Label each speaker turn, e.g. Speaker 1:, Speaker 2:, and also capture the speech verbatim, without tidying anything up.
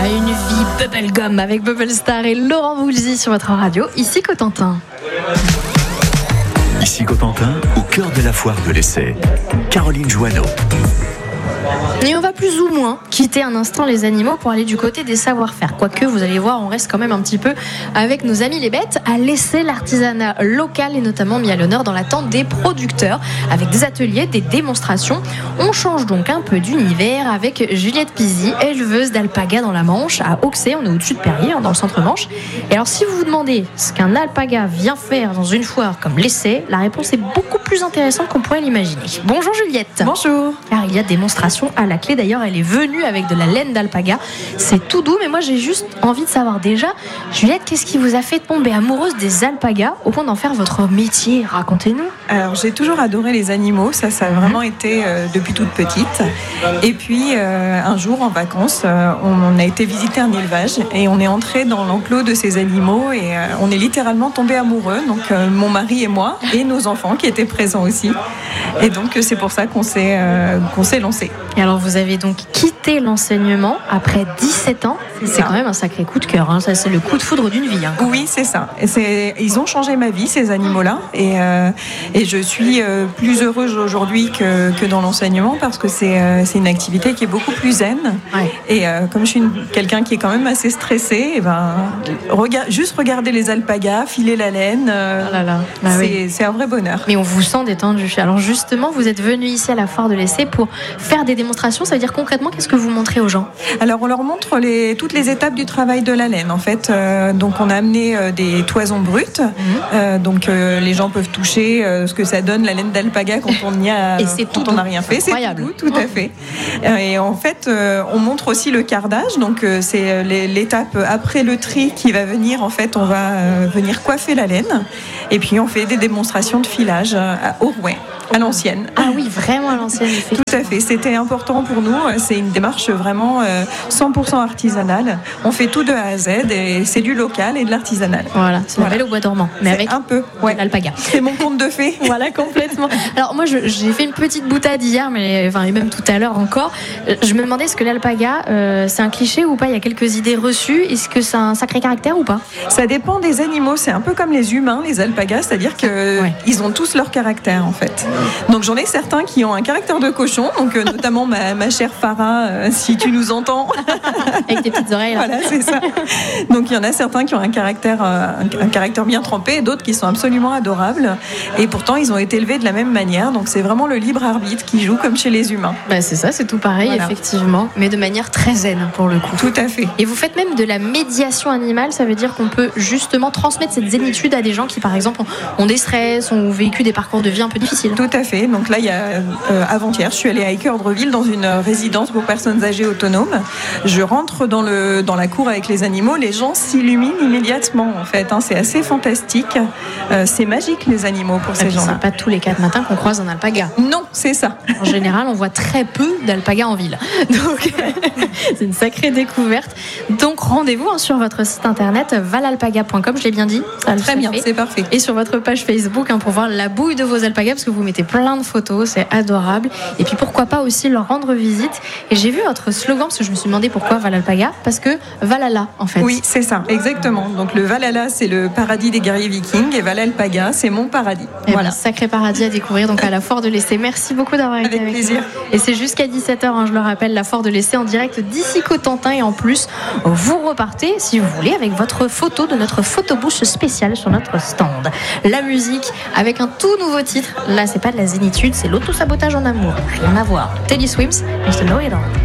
Speaker 1: à une vie bubblegum avec Bubble Star et Laurent Voulzy sur votre radio, ici Cotentin.
Speaker 2: Ici Cotentin, au cœur de la foire de l'essai. Caroline Joanneau.
Speaker 1: Et on va plus ou moins quitter un instant les animaux pour aller du côté des savoir-faire. Quoique, vous allez voir, on reste quand même un petit peu avec nos amis les bêtes à laisser l'artisanat local et notamment mis à l'honneur dans l'attente des producteurs avec des ateliers, des démonstrations. On change donc un peu d'univers avec Juliette Pizy, éleveuse d'alpaga dans la Manche, à Auxey, on est au-dessus de Perrier, dans le centre Manche. Et alors, si vous vous demandez ce qu'un alpaga vient faire dans une foire comme l'essai, la réponse est beaucoup plus intéressante qu'on pourrait l'imaginer. Bonjour Juliette.
Speaker 3: Bonjour.
Speaker 1: Car il y a démonstration à la clé. D'ailleurs, elle est venue avec de la laine d'alpaga. C'est tout doux, mais moi j'ai juste envie de savoir déjà, Juliette, qu'est-ce qui vous a fait tomber amoureuse des alpagas au point d'en faire votre métier? Racontez-nous.
Speaker 3: Alors, j'ai toujours adoré les animaux, ça, ça a vraiment été euh, depuis toute petite. Et puis, euh, un jour, en vacances, euh, on a été visiter un élevage et on est entré dans l'enclos de ces animaux et euh, on est littéralement tombé amoureux. Donc, euh, mon mari et moi et nos enfants qui étaient présents aussi. Et donc, c'est pour ça qu'on s'est, euh, qu'on s'est lancé.
Speaker 1: Et alors, vous avez donc quitté l'enseignement après dix-sept ans. C'est, c'est quand même un sacré coup de cœur. Hein. Ça, c'est le coup de foudre d'une vie. Hein.
Speaker 3: Oui, c'est ça. Et c'est, ils ont changé ma vie, ces animaux-là. Et, euh, et je suis euh, plus heureuse aujourd'hui que, que dans l'enseignement parce que c'est, euh, c'est une activité qui est beaucoup plus zen.
Speaker 1: Ouais.
Speaker 3: Et euh, comme je suis une, quelqu'un qui est quand même assez stressé, et ben, rega- juste regarder les alpagas, filer la laine, euh,
Speaker 1: oh là là. Bah
Speaker 3: c'est,
Speaker 1: oui.
Speaker 3: c'est un vrai bonheur.
Speaker 1: Mais on vous sent détendu. Alors justement, vous êtes venu ici à la foire de l'essai pour faire des démonstrations. Ça veut dire concrètement, qu'est-ce que vous montrez aux gens?
Speaker 3: Alors on leur montre les, toutes les étapes du travail de la laine en fait. Euh, donc on a amené euh, des toisons brutes. Mmh. Euh, donc euh, les gens peuvent toucher euh, ce que ça donne la laine d'alpaga quand on n'y a,
Speaker 1: et c'est
Speaker 3: quand on n'a rien fait.
Speaker 1: C'est incroyable.
Speaker 3: C'est tout, tout à fait. Euh, et en fait euh, on montre aussi le cardage. Donc euh, c'est l'étape après le tri qui va venir. En fait on va euh, venir coiffer la laine. Et puis on fait des démonstrations de filage euh, au rouet. À l'ancienne.
Speaker 1: Ah oui, vraiment à l'ancienne.
Speaker 3: Tout à fait, c'était important pour nous. C'est une démarche vraiment cent pour cent artisanale. On fait tout de A à Z et c'est du local et de l'artisanal.
Speaker 1: Voilà, c'est voilà. La belle au bois dormant, mais
Speaker 3: c'est
Speaker 1: avec
Speaker 3: un peu ouais.
Speaker 1: l'alpaga.
Speaker 3: C'est mon conte de fées.
Speaker 1: Voilà, complètement. Alors moi, je, j'ai fait une petite boutade hier, mais enfin et même tout à l'heure encore. Je me demandais est-ce que l'alpaga, euh, c'est un cliché ou pas? Il y a quelques idées reçues. Est-ce que c'est un sacré caractère ou pas?
Speaker 3: Ça dépend des animaux. C'est un peu comme les humains, les alpagas, c'est-à-dire que ouais. ils ont tous leur caractère en fait. Donc j'en ai certains qui ont un caractère de cochon, donc euh, notamment ma, ma chère Farah, euh, si tu nous entends.
Speaker 1: Avec tes petites oreilles.
Speaker 3: Voilà, c'est ça. Donc il y en a certains qui ont un caractère, euh, un, un caractère bien trempé, et d'autres qui sont absolument adorables. Et pourtant ils ont été élevés de la même manière. Donc c'est vraiment le libre arbitre qui joue comme chez les humains.
Speaker 1: Bah c'est ça, c'est tout pareil voilà. Effectivement, mais de manière très zen pour le coup.
Speaker 3: Tout à fait.
Speaker 1: Et vous faites même de la médiation animale, ça veut dire qu'on peut justement transmettre cette zénitude à des gens qui par exemple ont, ont des stress, ont vécu des parcours de vie un peu difficiles.
Speaker 3: Tout à fait. Donc là, il y a euh, avant-hier, je suis allée à Équeurdreville dans une résidence pour personnes âgées autonomes. Je rentre dans, le, dans la cour avec les animaux, les gens s'illuminent immédiatement en fait. Hein, c'est assez fantastique. Euh, c'est magique les animaux pour ces gens-là.
Speaker 1: C'est pas tous les quatre matins qu'on croise un alpaga.
Speaker 3: Non, c'est ça.
Speaker 1: En général, on voit très peu d'alpagas en ville. Donc, c'est une sacrée découverte. Donc, rendez-vous hein, sur votre site internet valalpaga point com. Je l'ai bien dit. Ça
Speaker 3: Très bien, fait. C'est parfait.
Speaker 1: Et sur votre page Facebook hein, pour voir la bouille de vos alpagas parce que vous mettez plein de photos, c'est adorable. Et puis pourquoi pas aussi leur rendre visite. Et j'ai vu votre slogan parce que je me suis demandé pourquoi Valalpaga, parce que Valhalla en fait.
Speaker 3: Oui, c'est ça, exactement. Donc le Valhalla, c'est le paradis des guerriers vikings et Valalpaga, c'est mon paradis.
Speaker 1: Et
Speaker 3: voilà.
Speaker 1: Ben, sacré paradis à découvrir donc à la Foire de l'Essai. Merci beaucoup d'avoir été avec,
Speaker 3: avec plaisir.
Speaker 1: nous. Et c'est jusqu'à dix-sept heures, hein, je le rappelle, la Foire de l'Essai en direct d'ici Cotentin. Et en plus, vous repartez, si vous voulez, avec votre photo de notre photobouche spéciale sur notre stand. La musique avec un tout nouveau titre. Là, c'est pas de la zénitude, c'est l'auto-sabotage en amour. Rien à voir. Teddy Swims, Mister Know It All.